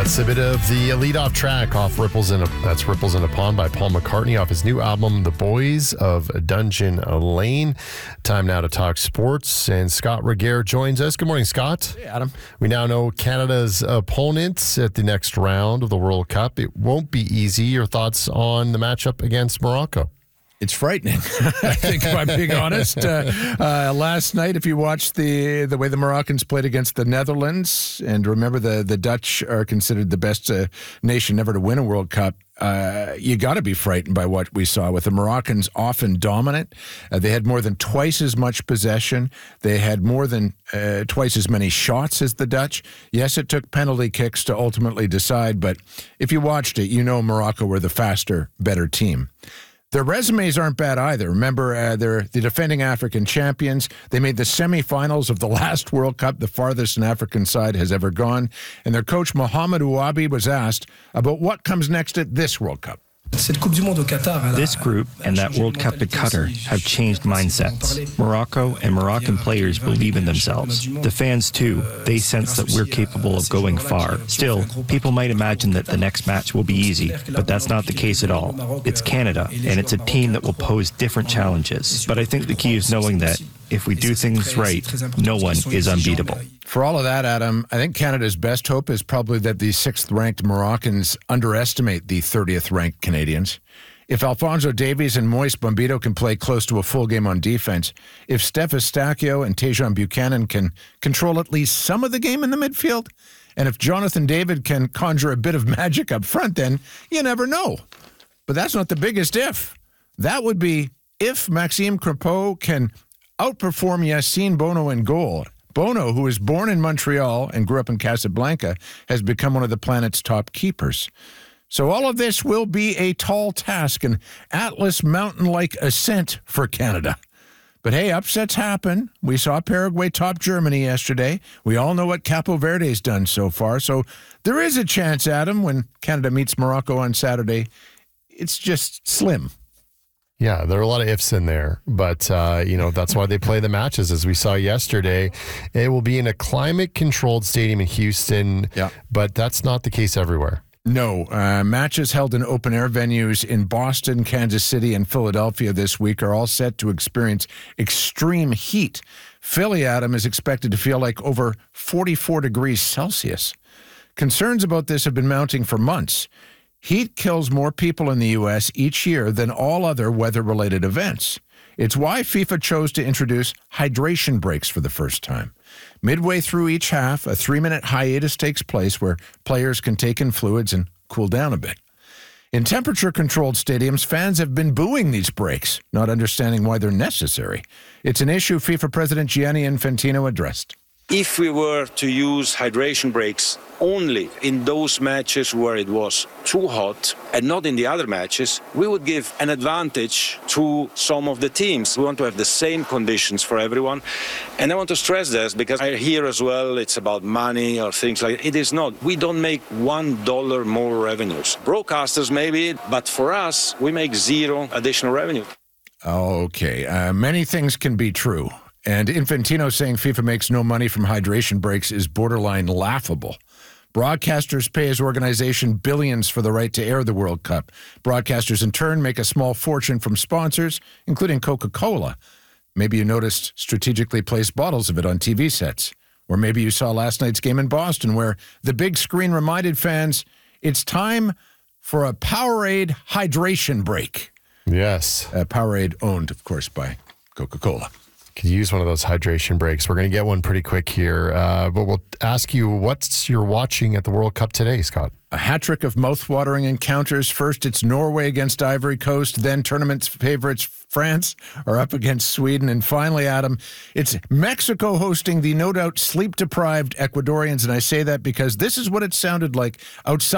That's a bit of the lead-off track off Ripples in a Pond by Paul McCartney off his new album, The Boys of Dungeon Lane. Time now to talk sports, and Scott Regehr joins us. Good morning, Scott. Hey, Adam. We now know Canada's opponents at the next round of the World Cup. It won't be easy. Your thoughts on the matchup against Morocco? It's frightening, I think, if I'm being honest. Last night, if you watched the way the Moroccans played against the Netherlands, and remember the Dutch are considered the best nation ever to win a World Cup, you got to be frightened by what we saw with the Moroccans often dominant. They had more than twice as much possession. They had more than twice as many shots as the Dutch. Yes, it took penalty kicks to ultimately decide, but if you watched it, you know Morocco were the faster, better team. Their resumes aren't bad either. Remember, they're the defending African champions. They made the semifinals of the last World Cup, the farthest an African side has ever gone. And their coach, Mohamed Ouabi, was asked about what comes next at this World Cup. This group and that World Cup at Qatar have changed mindsets. Morocco and Moroccan players believe in themselves. The fans, too, they sense that we're capable of going far. Still, people might imagine that the next match will be easy, but that's not the case at all. It's Canada, and it's a team that will pose different challenges. But I think the key is knowing that if we do things right, no one is unbeatable. For all of that, Adam, I think Canada's best hope is probably that the 6th-ranked Moroccans underestimate the 30th-ranked Canadians. If Alphonso Davies and Moise Bombito can play close to a full game on defense, if Steph Eustaquio and Tajon Buchanan can control at least some of the game in the midfield, and if Jonathan David can conjure a bit of magic up front, then you never know. But that's not the biggest if. That would be if Maxime Crepeau can outperform Yacine Bono in goal. Bono, who was born in Montreal and grew up in Casablanca, has become one of the planet's top keepers. So all of this will be a tall task, an Atlas Mountain-like ascent for Canada. But hey, upsets happen. We saw Paraguay top Germany yesterday. We all know what Capo Verde's done so far. So there is a chance, Adam, when Canada meets Morocco on Saturday. It's just slim. Yeah, there are a lot of ifs in there, but, that's why they play the matches, as we saw yesterday. It will be in a climate-controlled stadium in Houston, but that's not the case everywhere. No. Matches held in open-air venues in Boston, Kansas City, and Philadelphia this week are all set to experience extreme heat. Philly, Adam, is expected to feel like over 44 degrees Celsius. Concerns about this have been mounting for months. Heat kills more people in the U.S. each year than all other weather-related events. It's why FIFA chose to introduce hydration breaks for the first time. Midway through each half, a 3-minute hiatus takes place where players can take in fluids and cool down a bit. In temperature-controlled stadiums, fans have been booing these breaks, not understanding why they're necessary. It's an issue FIFA President Gianni Infantino addressed. If we were to use hydration breaks only in those matches where it was too hot and not in the other matches, we would give an advantage to some of the teams. We want to have the same conditions for everyone. And I want to stress this because I hear as well it's about money or things like that. It is not. We don't make $1 more revenues. Broadcasters maybe, but for us, we make zero additional revenue. Okay, many things can be true. And Infantino saying FIFA makes no money from hydration breaks is borderline laughable. Broadcasters pay his organization billions for the right to air the World Cup. Broadcasters, in turn, make a small fortune from sponsors, including Coca-Cola. Maybe you noticed strategically placed bottles of it on TV sets. Or maybe you saw last night's game in Boston where the big screen reminded fans it's time for a Powerade hydration break. Yes. Powerade owned, of course, by Coca-Cola. Could use one of those hydration breaks. We're going to get one pretty quick here, but we'll ask you what's you're watching at the World Cup today, Scott? A hat-trick of mouth-watering encounters. First, it's Norway against Ivory Coast. Then tournament's favorites, France, are up against Sweden. And finally, Adam, it's Mexico hosting the no doubt sleep-deprived Ecuadorians. And I say that because this is what it sounded like outside